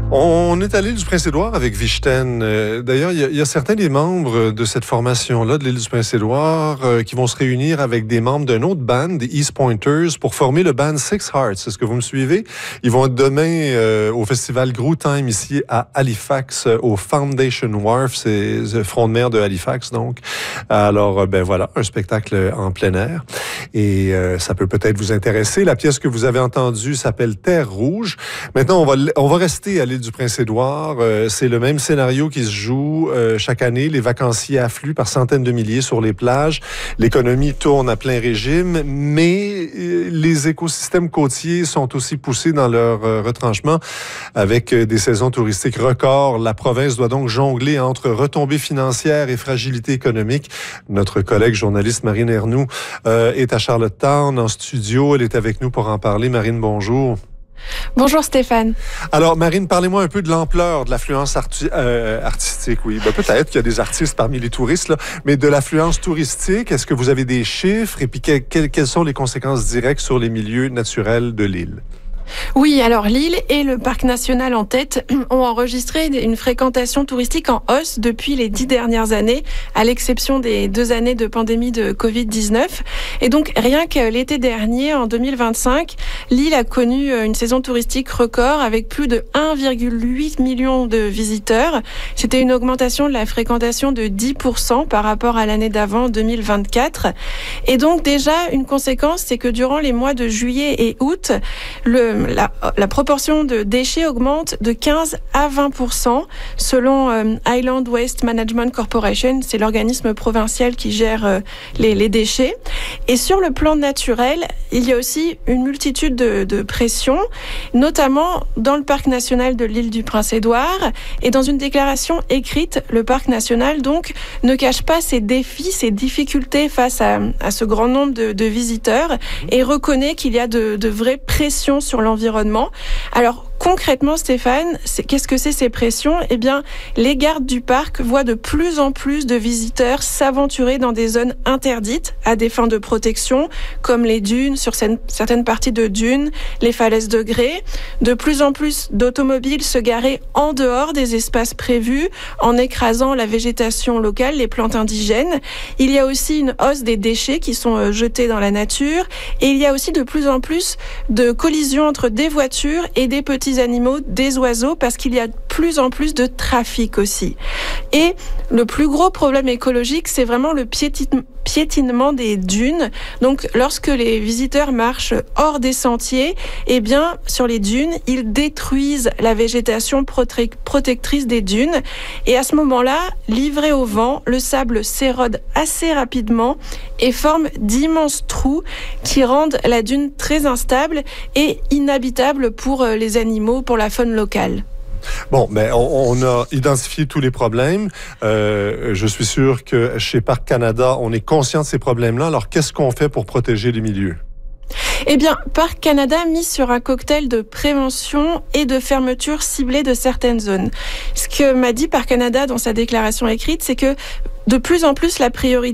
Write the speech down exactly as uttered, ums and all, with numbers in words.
On est à l'île du Prince-Édouard avec Vichten. Euh, d'ailleurs, il y, y a certains des membres de cette formation-là de l'île du Prince-Édouard euh, qui vont se réunir avec des membres d'un autre band, des East Pointers, pour former le band Six Hearts. Est-ce que vous me suivez? Ils vont être demain euh, au festival Groove Time ici à Halifax, euh, au Foundation Wharf, c'est le front de mer de Halifax, donc. Alors, euh, ben voilà, un spectacle en plein air. Et euh, ça peut peut-être vous intéresser. La pièce que vous avez entendue s'appelle Terre Rouge. Maintenant, on va, on va rester à l'île du Prince-Édouard. Euh, c'est le même scénario qui se joue euh, chaque année. Les vacanciers affluent par centaines de milliers sur les plages. L'économie tourne à plein régime, mais euh, les écosystèmes côtiers sont aussi poussés dans leur euh, retranchement avec euh, des saisons touristiques records. La province doit donc jongler entre retombées financières et fragilité économique. Notre collègue journaliste Marine Ernoult euh, est à Charlottetown en studio. Elle est avec nous pour en parler. Marine, bonjour. Bonjour Stéphane. Alors Marine, parlez-moi un peu de l'ampleur de l'affluence arti- euh, artistique. Oui, ben, peut-être qu'il y a des artistes parmi les touristes, là, mais de l'affluence touristique, est-ce que vous avez des chiffres et puis que, que, quelles sont les conséquences directes sur les milieux naturels de l'île? Oui, alors l'île et le parc national en tête ont enregistré une fréquentation touristique en hausse depuis les dix dernières années, à l'exception des deux années de pandémie de covid dix-neuf. Et donc, rien que l'été dernier, en deux mille vingt-cinq, l'île a connu une saison touristique record avec plus de un virgule huit million de visiteurs. C'était une augmentation de la fréquentation de dix pour cent par rapport à l'année d'avant, deux mille vingt-quatre. Et donc, déjà, une conséquence, c'est que durant les mois de juillet et août, le La, la proportion de déchets augmente de quinze à vingt pour cent selon euh, Island Waste Management Corporation. C'est l'organisme provincial qui gère euh, les, les déchets. Et sur le plan naturel, il y a aussi une multitude de, de pressions, notamment dans le parc national de l'île du Prince-Édouard. Et dans une déclaration écrite, le parc national donc ne cache pas ses défis, ses difficultés face à, à ce grand nombre de, de visiteurs et reconnaît qu'il y a de, de vraies pressions sur l'environnement. Environnement. Alors concrètement, Stéphane, c'est, qu'est-ce que c'est ces pressions? Eh bien, les gardes du parc voient de plus en plus de visiteurs s'aventurer dans des zones interdites à des fins de protection, comme les dunes, sur certaines parties de dunes, les falaises de grès. De plus en plus d'automobiles se garer en dehors des espaces prévus, en écrasant la végétation locale, les plantes indigènes. Il y a aussi une hausse des déchets qui sont jetés dans la nature, et il y a aussi de plus en plus de collisions entre des voitures et des petits animaux, des oiseaux, parce qu'il y a de plus en plus de trafic aussi. Et le plus gros problème écologique, c'est vraiment le piétinement piétinement des dunes. Donc, lorsque les visiteurs marchent hors des sentiers, eh bien, sur les dunes, ils détruisent la végétation prote- protectrice des dunes. Et à ce moment-là, livré au vent, le sable s'érode assez rapidement et forme d'immenses trous qui rendent la dune très instable et inhabitable pour les animaux, pour la faune locale. Bon, mais on, on a identifié tous les problèmes. Euh, je suis sûr que chez Parc Canada, on est conscient de ces problèmes-là. Alors, qu'est-ce qu'on fait pour protéger les milieux? Eh bien, Parc Canada mise sur un cocktail de prévention et de fermeture ciblée de certaines zones. Ce que m'a dit Parc Canada dans sa déclaration écrite, c'est que de plus en plus la priorité